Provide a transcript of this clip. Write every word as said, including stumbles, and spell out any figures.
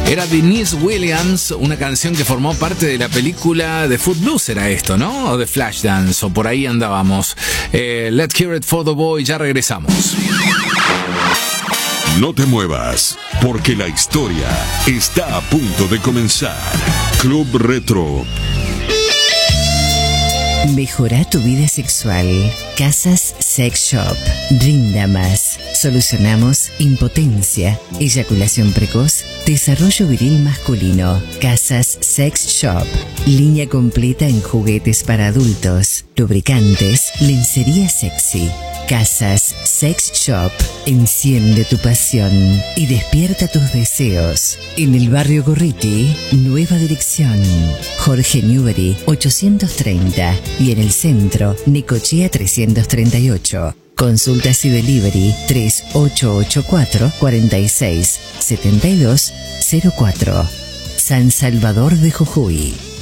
Era Denise Williams, una canción que formó parte de la película de Footloose, era esto, ¿no? O de Flashdance, o por ahí andábamos. Eh, Let's Hear It for the Boy, ya regresamos. No te muevas, porque la historia está a punto de comenzar. Club Retro. Mejora tu vida sexual. Casas Sex Shop. Rinda más. Solucionamos impotencia, eyaculación precoz, desarrollo viril masculino. Casas Sex Shop. Línea completa en juguetes para adultos, lubricantes, lencería sexy. Casas Sex Shop. Enciende tu pasión y despierta tus deseos. En el barrio Gorriti, nueva dirección. Jorge Newbery ochocientos treinta y en el centro, Necochea trescientos treinta y ocho. Consultas y delivery tres ocho ocho cuatro, cuatro seis siete dos cero cuatro. San Salvador de Jujuy.